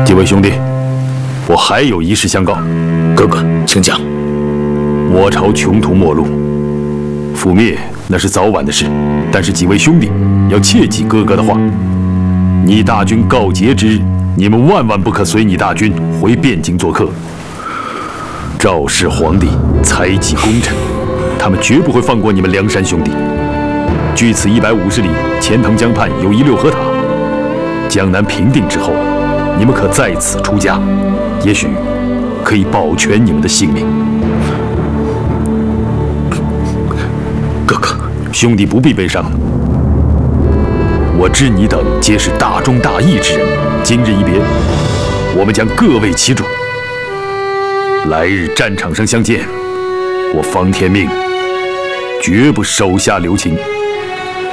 几位兄弟，我还有一事相告。 哥哥，请讲。 我朝穷途末路，覆灭那是早晚的事，但是几位兄弟要切记哥哥的话。你大军告捷之日，你们万万不可随你大军回汴京做客。赵氏皇帝猜忌功臣，他们绝不会放过你们梁山兄弟。距此150里，钱塘江畔有一6合塔。江南平定之后，你们可在此出家，也许可以保全你们的性命。 哥哥， 兄弟不必悲伤。我知你等皆是大忠大义之人，今日一别，我们将各为其主。来日战场上相见，我方天命绝不手下留情。